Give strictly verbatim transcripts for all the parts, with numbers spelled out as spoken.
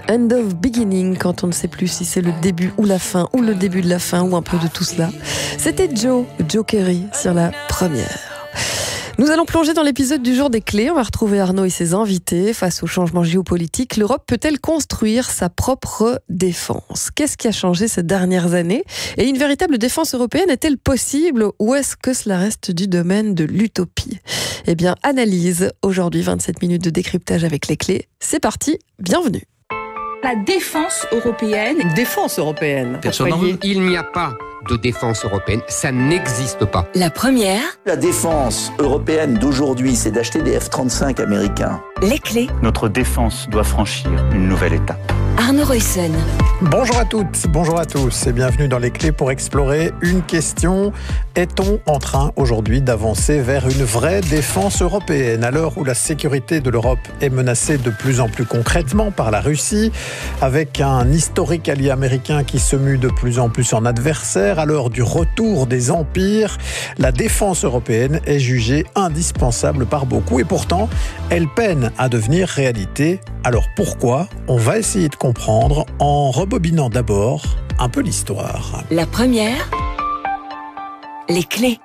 End of beginning, quand on ne sait plus si c'est le début ou la fin, ou le début de la fin, ou un peu de tout cela. C'était Joe, Joe Kerry, sur la première. Nous allons plonger dans l'épisode du jour des clés. On va retrouver Arnaud et ses invités. Face au changement géopolitique, l'Europe peut-elle construire sa propre défense ? Qu'est-ce qui a changé ces dernières années ? Et une véritable défense européenne est-elle possible ou est-ce que cela reste du domaine de l'utopie ? Eh bien, analyse. Aujourd'hui, vingt-sept minutes de décryptage avec les clés. C'est parti, bienvenue. La défense européenne. Défense européenne. Personnellement, il n'y a pas de défense européenne, ça n'existe pas. La première. La défense européenne d'aujourd'hui, c'est d'acheter des F trente-cinq américains. Les clés. Notre défense doit franchir une nouvelle étape. Arnaud Royson. Bonjour à toutes, bonjour à tous et bienvenue dans les clés pour explorer une question. Est-on en train aujourd'hui d'avancer vers une vraie défense européenne à l'heure où la sécurité de l'Europe est menacée de plus en plus concrètement par la Russie, avec un historique allié américain qui se mue de plus en plus en adversaire, à l'heure du retour des empires, la défense européenne est jugée indispensable par beaucoup et pourtant, elle peine à devenir réalité. Alors pourquoi ? On va essayer de comprendre en rebobinant d'abord un peu l'histoire. La première. Les clés.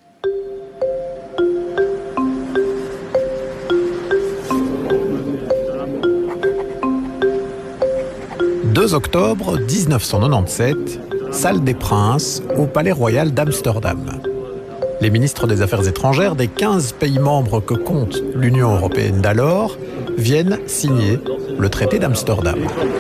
deux octobre dix-neuf cent quatre-vingt-dix-sept, salle des Princes au Palais Royal d'Amsterdam. Les ministres des Affaires étrangères des quinze pays membres que compte l'Union européenne d'alors viennent signer le traité d'Amsterdam.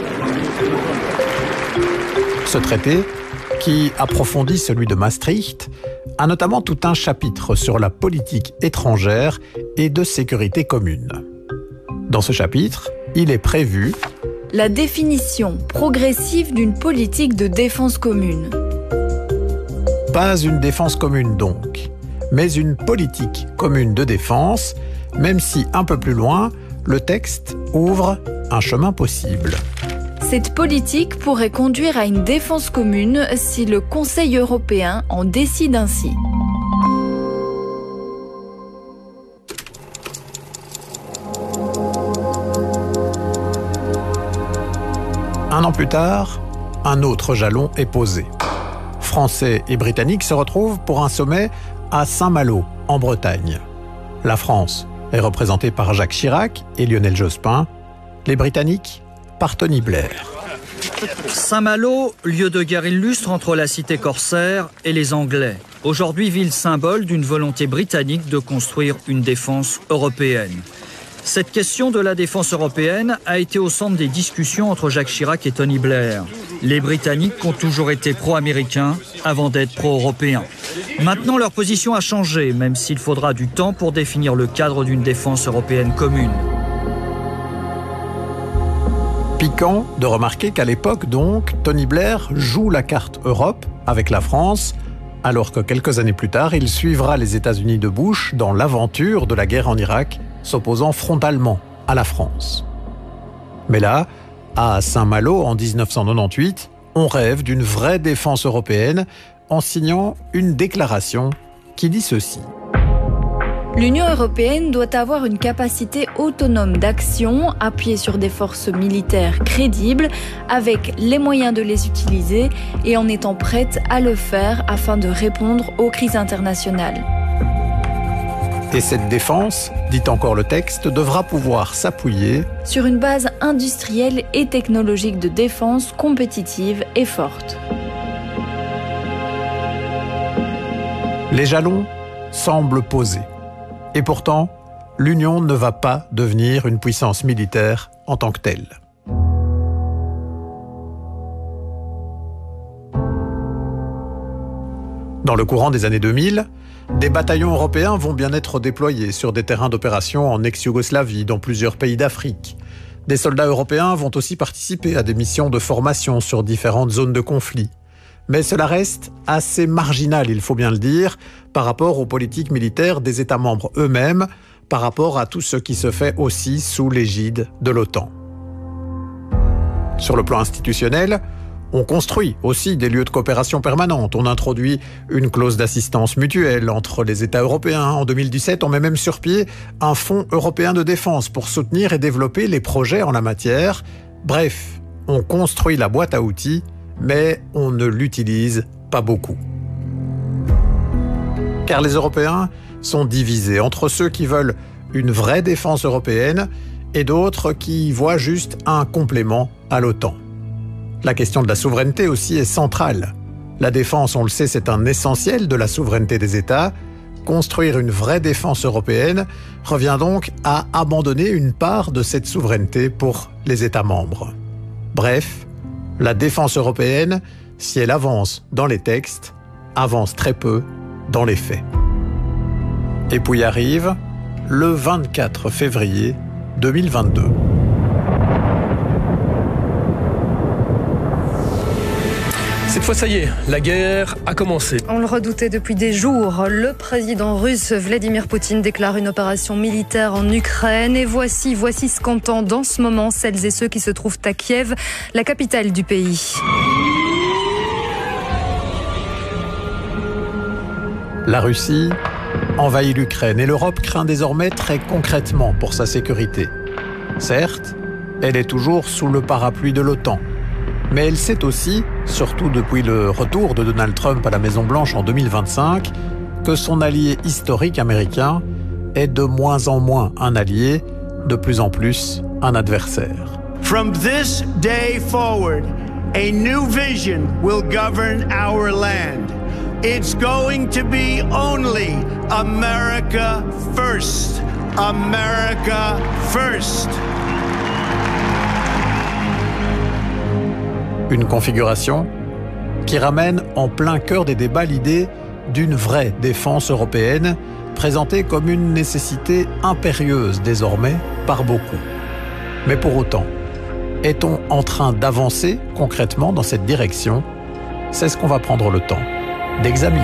Ce traité, qui approfondit celui de Maastricht, a notamment tout un chapitre sur la politique étrangère et de sécurité commune. Dans ce chapitre, il est prévu la définition progressive d'une politique de défense commune. Pas une défense commune donc, mais une politique commune de défense, même si un peu plus loin, le texte ouvre un chemin possible. Cette politique pourrait conduire à une défense commune si le Conseil européen en décide ainsi. Un an plus tard, un autre jalon est posé. Français et Britanniques se retrouvent pour un sommet à Saint-Malo, en Bretagne. La France est représentée par Jacques Chirac et Lionel Jospin. Les Britanniques par Tony Blair. Saint-Malo, lieu de guerre illustre entre la cité corsaire et les Anglais. Aujourd'hui, ville symbole d'une volonté britannique de construire une défense européenne. Cette question de la défense européenne a été au centre des discussions entre Jacques Chirac et Tony Blair. Les Britanniques ont toujours été pro-américains avant d'être pro-européens. Maintenant, leur position a changé, même s'il faudra du temps pour définir le cadre d'une défense européenne commune. Piquant de remarquer qu'à l'époque, donc, Tony Blair joue la carte Europe avec la France, alors que quelques années plus tard, il suivra les États-Unis de Bush dans l'aventure de la guerre en Irak, s'opposant frontalement à la France. Mais là, à Saint-Malo en dix-neuf cent quatre-vingt-dix-huit, on rêve d'une vraie défense européenne en signant une déclaration qui dit ceci. L'Union européenne doit avoir une capacité autonome d'action, appuyée sur des forces militaires crédibles, avec les moyens de les utiliser et en étant prête à le faire afin de répondre aux crises internationales. Et cette défense, dit encore le texte, devra pouvoir s'appuyer sur une base industrielle et technologique de défense compétitive et forte. Les jalons semblent posés. Et pourtant, l'Union ne va pas devenir une puissance militaire en tant que telle. Dans le courant des années deux mille, des bataillons européens vont bien être déployés sur des terrains d'opération en ex-Yougoslavie, dans plusieurs pays d'Afrique. Des soldats européens vont aussi participer à des missions de formation sur différentes zones de conflit. Mais cela reste assez marginal, il faut bien le dire, par rapport aux politiques militaires des États membres eux-mêmes, par rapport à tout ce qui se fait aussi sous l'égide de l'OTAN. Sur le plan institutionnel, on construit aussi des lieux de coopération permanente. On introduit une clause d'assistance mutuelle entre les États européens. En deux mille dix-sept, on met même sur pied un fonds européen de défense pour soutenir et développer les projets en la matière. Bref, on construit la boîte à outils, mais on ne l'utilise pas beaucoup. Car les Européens sont divisés entre ceux qui veulent une vraie défense européenne et d'autres qui y voient juste un complément à l'OTAN. La question de la souveraineté aussi est centrale. La défense, on le sait, c'est un essentiel de la souveraineté des États. Construire une vraie défense européenne revient donc à abandonner une part de cette souveraineté pour les États membres. Bref, la défense européenne, si elle avance dans les textes, avance très peu dans les faits. Et puis arrive le vingt-quatre février deux mille vingt-deux. Cette fois, ça y est, la guerre a commencé. On le redoutait depuis des jours. Le président russe Vladimir Poutine déclare une opération militaire en Ukraine. Et voici, voici ce qu'entendent en ce moment celles et ceux qui se trouvent à Kiev, la capitale du pays. La Russie envahit l'Ukraine et l'Europe craint désormais très concrètement pour sa sécurité. Certes, elle est toujours sous le parapluie de l'OTAN. Mais elle sait aussi, surtout depuis le retour de Donald Trump à la Maison-Blanche en deux mille vingt-cinq, que son allié historique américain est de moins en moins un allié, de plus en plus un adversaire. From this day forward, a new vision will govern our land. It's going to be only America first. America first. Une configuration qui ramène en plein cœur des débats l'idée d'une vraie défense européenne, présentée comme une nécessité impérieuse désormais par beaucoup. Mais pour autant, est-on en train d'avancer concrètement dans cette direction ? C'est ce qu'on va prendre le temps d'examiner.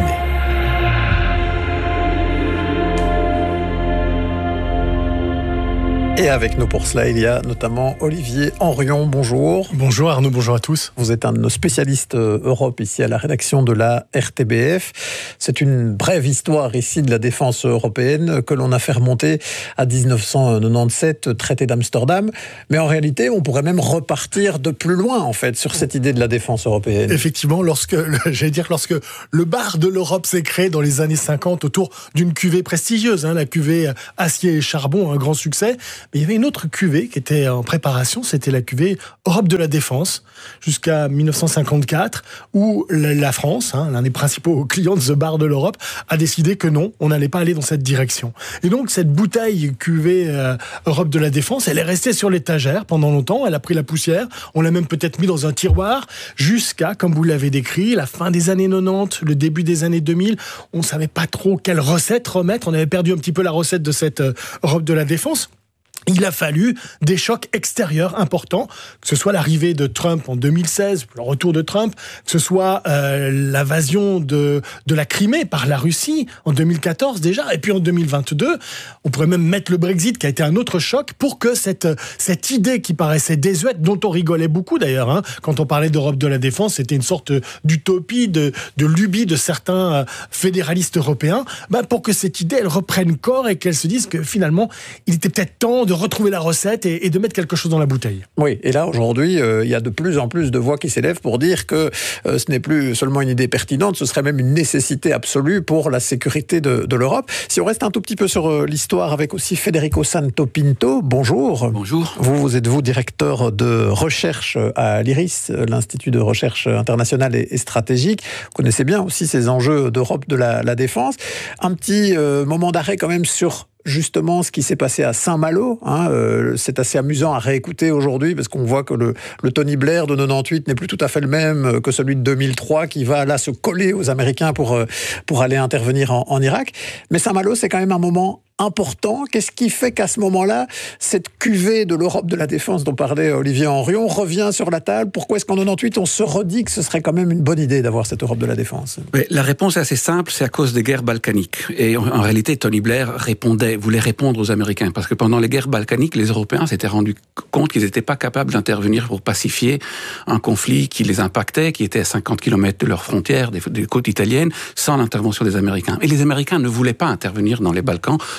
Et avec nous pour cela, il y a notamment Olivier Henrion. Bonjour. Bonjour Arnaud, bonjour à tous. Vous êtes un de nos spécialistes Europe ici à la rédaction de la R T B F. C'est une brève histoire ici de la défense européenne que l'on a fait remonter à dix-neuf cent quatre-vingt-dix-sept, traité d'Amsterdam. Mais en réalité, on pourrait même repartir de plus loin en fait sur cette idée de la défense européenne. Effectivement, lorsque, j'allais dire, lorsque le bar de l'Europe s'est créé dans les années cinquante autour d'une cuvée prestigieuse, hein, la cuvée acier et charbon, un grand succès. Mais il y avait une autre cuvée qui était en préparation, c'était la cuvée Europe de la Défense, jusqu'à dix-neuf cent cinquante-quatre, où la France, hein, l'un des principaux clients de ce bar de l'Europe, a décidé que non, on n'allait pas aller dans cette direction. Et donc cette bouteille cuvée euh, Europe de la Défense, elle est restée sur l'étagère pendant longtemps, elle a pris la poussière, on l'a même peut-être mis dans un tiroir, jusqu'à, comme vous l'avez décrit, la fin des années quatre-vingt-dix, le début des années deux mille, on ne savait pas trop quelle recette remettre, on avait perdu un petit peu la recette de cette euh, Europe de la Défense. Il a fallu des chocs extérieurs importants, que ce soit l'arrivée de Trump en deux mille seize, le retour de Trump, que ce soit euh, l'invasion de, de la Crimée par la Russie en deux mille quatorze déjà, et puis en deux mille vingt-deux, on pourrait même mettre le Brexit qui a été un autre choc pour que cette, cette idée qui paraissait désuète, dont on rigolait beaucoup d'ailleurs, hein, quand on parlait d'Europe de la Défense, c'était une sorte d'utopie, de, de lubie de certains fédéralistes européens, bah pour que cette idée elle reprenne corps et qu'elle se dise que finalement il était peut-être temps de retrouver la recette et, et de mettre quelque chose dans la bouteille. Oui, et là aujourd'hui, euh, il y a de plus en plus de voix qui s'élèvent pour dire que euh, ce n'est plus seulement une idée pertinente, ce serait même une nécessité absolue pour la sécurité de, de l'Europe. Si on reste un tout petit peu sur euh, l'histoire avec aussi Federico Santo Pinto, bonjour. Bonjour. Vous, vous êtes vous directeur de recherche à l'I R I S, l'Institut de recherche internationale et, et stratégique. Vous connaissez bien aussi ces enjeux d'Europe de la, la défense. Un petit euh, moment d'arrêt quand même sur justement ce qui s'est passé à Saint-Malo. Hein, euh, c'est assez amusant à réécouter aujourd'hui parce qu'on voit que le, le Tony Blair de quatre-vingt-dix-huit n'est plus tout à fait le même que celui de deux mille trois qui va là se coller aux Américains pour, pour aller intervenir en, en Irak. Mais Saint-Malo, c'est quand même un moment important. Qu'est-ce qui fait qu'à ce moment-là, cette cuvée de l'Europe de la défense dont parlait Olivier Henrion revient sur la table? Pourquoi est-ce qu'en quatre-vingt-dix-huit, on se redit que ce serait quand même une bonne idée d'avoir cette Europe de la défense? Mais la réponse est assez simple, c'est à cause des guerres balkaniques. Et en, en réalité, Tony Blair répondait, voulait répondre aux Américains, parce que pendant les guerres balkaniques, les Européens s'étaient rendus compte qu'ils n'étaient pas capables d'intervenir pour pacifier un conflit qui les impactait, qui était à cinquante kilomètres de leurs frontières, des, des côtes italiennes, sans l'intervention des Américains. Et les Américains ne voulaient pas intervenir dans les Balkans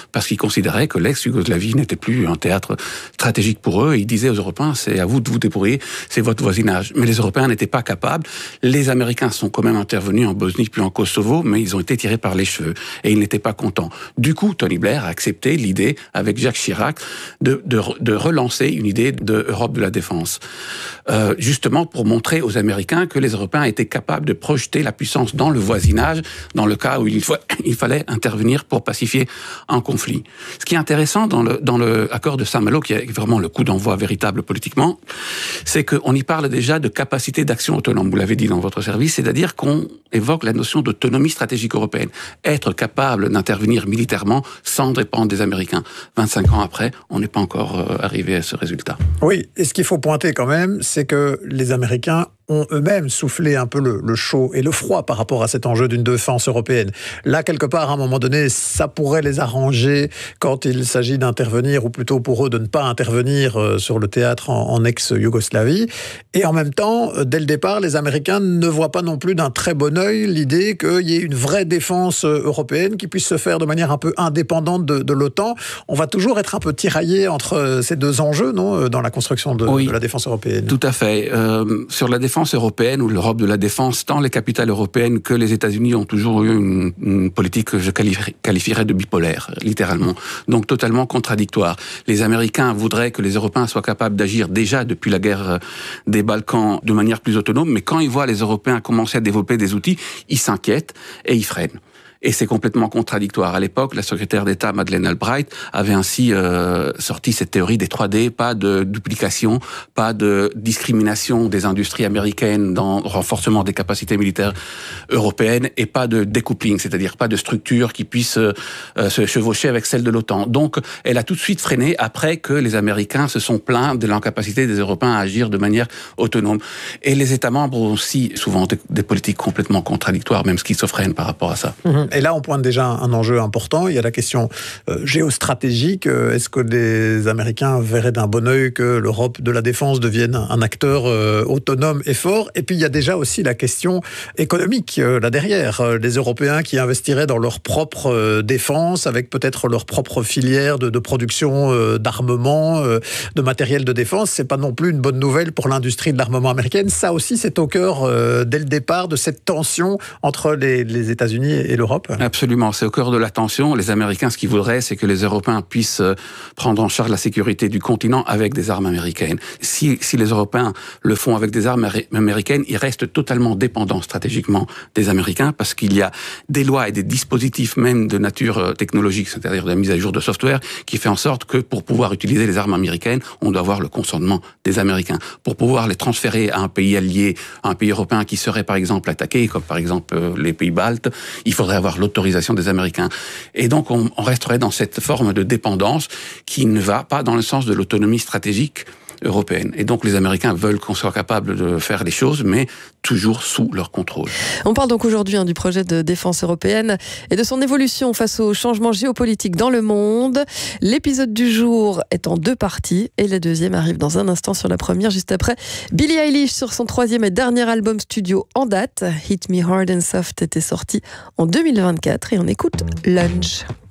parce qu'ils considéraient que l'ex-Yougoslavie n'était plus un théâtre stratégique pour eux, et ils disaient aux Européens, c'est à vous de vous débrouiller, c'est votre voisinage. Mais les Européens n'étaient pas capables. Les Américains sont quand même intervenus en Bosnie puis en Kosovo, mais ils ont été tirés par les cheveux, et ils n'étaient pas contents. Du coup, Tony Blair a accepté l'idée, avec Jacques Chirac, de, de, de relancer une idée de Europe de la défense. Euh, justement pour montrer aux Américains que les Européens étaient capables de projeter la puissance dans le voisinage, dans le cas où il, faut, il fallait intervenir pour pacifier un conflit. Ce qui est intéressant dans le, dans le accord de Saint-Malo, qui est vraiment le coup d'envoi véritable politiquement, c'est qu'on y parle déjà de capacité d'action autonome, vous l'avez dit dans votre service, c'est-à-dire qu'on évoque la notion d'autonomie stratégique européenne. Être capable d'intervenir militairement sans dépendre des Américains. vingt-cinq ans après, on n'est pas encore euh, arrivé à ce résultat. Oui, et ce qu'il faut pointer quand même, c'est que les Américains ont eux-mêmes soufflé un peu le, le chaud et le froid par rapport à cet enjeu d'une défense européenne. Là, quelque part, à un moment donné, ça pourrait les arranger quand il s'agit d'intervenir, ou plutôt pour eux de ne pas intervenir sur le théâtre en, en ex-Yougoslavie. Et en même temps, dès le départ, les Américains ne voient pas non plus d'un très bon œil l'idée qu'il y ait une vraie défense européenne qui puisse se faire de manière un peu indépendante de, de l'OTAN. On va toujours être un peu tiraillé entre ces deux enjeux, non, dans la construction de, oui, de la défense européenne. Tout à fait. Euh, sur la défense européenne ou l'Europe de la défense, tant les capitales européennes que les États-Unis ont toujours eu une, une politique que je qualifierais de bipolaire, littéralement. Donc totalement contradictoire. Les Américains voudraient que les Européens soient capables d'agir déjà depuis la guerre des Balkans de manière plus autonome, mais quand ils voient les Européens commencer à développer des outils, ils s'inquiètent et ils freinent. Et c'est complètement contradictoire. À l'époque, la secrétaire d'État Madeleine Albright avait ainsi euh, sorti cette théorie des trois D, pas de duplication, pas de discrimination des industries américaines dans le renforcement des capacités militaires européennes, et pas de découpling, c'est-à-dire pas de structure qui puisse euh, se chevaucher avec celle de l'OTAN. Donc, elle a tout de suite freiné après que les Américains se sont plaints de l'incapacité des Européens à agir de manière autonome. Et les États membres ont aussi souvent des, des politiques complètement contradictoires, même schizophrènes par rapport à ça. Mmh. Et là, on pointe déjà un enjeu important. Il y a la question euh, géostratégique. Est-ce que les Américains verraient d'un bon œil que l'Europe de la défense devienne un acteur euh, autonome et fort? Et puis, il y a déjà aussi la question économique, euh, là derrière. Euh, les Européens qui investiraient dans leur propre euh, défense, avec peut-être leur propre filière de, de production euh, d'armement, euh, de matériel de défense. C'est pas non plus une bonne nouvelle pour l'industrie de l'armement américaine. Ça aussi, c'est au cœur, euh, dès le départ, de cette tension entre les, les États-Unis et l'Europe. Absolument, c'est au cœur de la tension. Les Américains, ce qu'ils voudraient, c'est que les Européens puissent prendre en charge la sécurité du continent avec des armes américaines. Si, si les Européens le font avec des armes américaines, ils restent totalement dépendants stratégiquement des Américains, parce qu'il y a des lois et des dispositifs même de nature technologique, c'est-à-dire de la mise à jour de software, qui fait en sorte que pour pouvoir utiliser les armes américaines, on doit avoir le consentement des Américains. Pour pouvoir les transférer à un pays allié, à un pays européen qui serait par exemple attaqué, comme par exemple les pays baltes, il faudrait avoir l'autorisation des Américains. Et donc, on, on resterait dans cette forme de dépendance qui ne va pas dans le sens de l'autonomie stratégique européenne. Et donc, les Américains veulent qu'on soit capable de faire les choses, mais toujours sous leur contrôle. On parle donc aujourd'hui hein, du projet de défense européenne et de son évolution face aux changements géopolitiques dans le monde. L'épisode du jour est en deux parties et la deuxième arrive dans un instant sur la première, juste après Billie Eilish sur son troisième et dernier album studio en date. Hit Me Hard and Soft était sorti en deux mille vingt-quatre et on écoute Lunch.